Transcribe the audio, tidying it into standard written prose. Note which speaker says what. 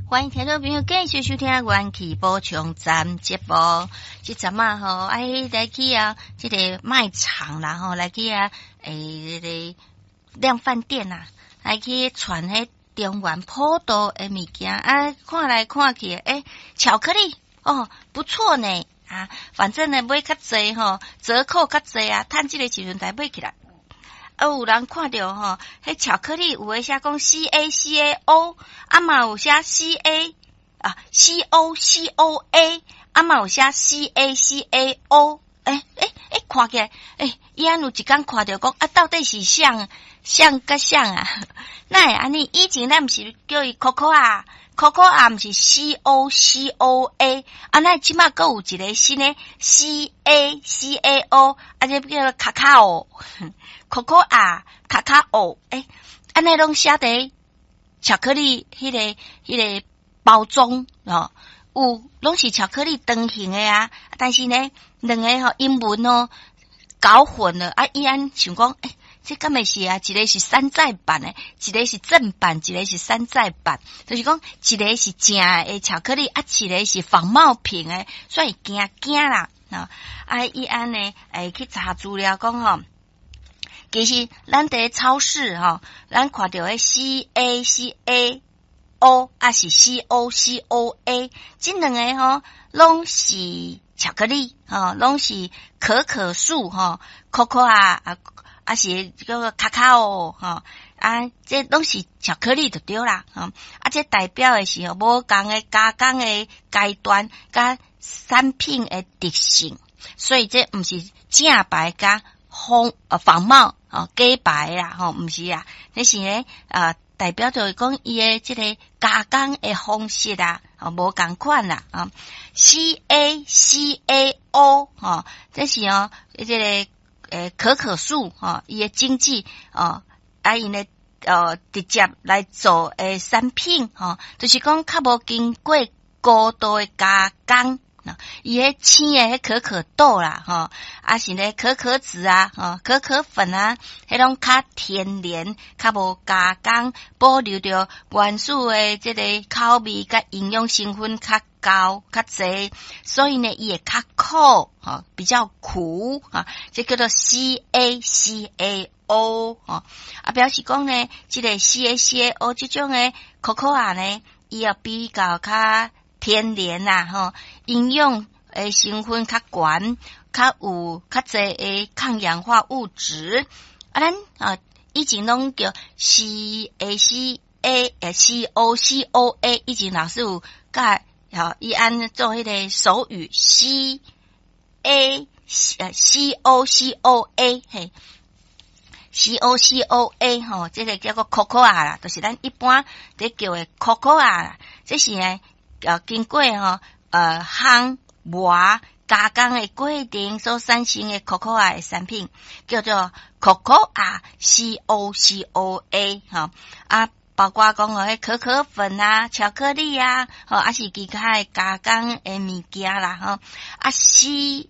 Speaker 1: 欢迎听众朋友继续收听元气补充站节目。这阵啊吼，来去啊，这个卖场啦吼，来去啊，这个量饭店啊，来去传迄中原普渡的物件啊，看来看去，巧克力哦，不错呢啊，反正呢买较济吼，折扣较济啊，趁这个时阵才买起来。有人看到吼，迄巧克力有诶写讲 CACAO， 啊嘛有写 CA 啊 COCOA， 啊嘛有写 CACAO， 看起来伊安有一工看到讲啊，到底是像甲像啊？那会安尼？以前咱毋是叫伊 cocoa 毋是 COCOA， 啊那即马佫有一个新诶 CACAO， 啊这叫做卡卡欧。cocoa 卡卡欧，安尼拢写伫巧克力迄个包装哦，有拢是巧克力长形的啊，但是呢，两个英文搞混了啊，伊安想讲，这敢会是啊？一个是山寨版的，一个是正版，一个是山寨版，就是讲一个是正的巧克力，啊，一个是仿冒品的，所以惊啦啊！伊安呢，去查资料讲吼。其实咱伫超市咱看到诶 CACAO 啊是 COCOA， 这两个拢是巧克力拢是可可树cocoa 啊是叫做卡卡欧这拢是巧克力就对啦啊这代表的是无共诶加工诶阶段甲产品诶特性，所以这毋是正牌甲仿冒假牌啦毋是啊，这是咧代表着讲伊诶即个加工诶方式啊无共款啦CACAO 这是即个可可树伊诶经济因咧直接来做诶产品就是讲较无经过高度诶加工。伊迄青诶可可豆啦是咧可可脂啊可可粉啊，迄种较天然较无加工，保留着原始诶即个口味甲营养成分较高较济，所以呢伊会较苦比较苦这叫做 CACAO 表示讲呢即个 CACAO 即种诶 cocoa 呢伊要比较较天然啦营养诶成分较悬，较有较侪诶抗氧化物质咱以前拢叫 CACA、COCOA， 以前老师有教伊按做迄个手语 COCOA 嘿。COCOA 这个叫做 cocoa 啦，就是咱一般在叫的 cocoa 啦，这是呢经过烘磨加工的过程所产生的 cocoa 的产品，叫做 cocoa COCOA 包括讲迄可可粉啊、巧克力啊，是其他的加工的物件啦CACAO